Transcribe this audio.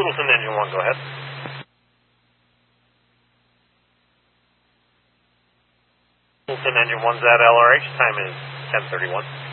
Littleton Engine 1, go ahead. Littleton Engine 1's at LRH, time is 10:31.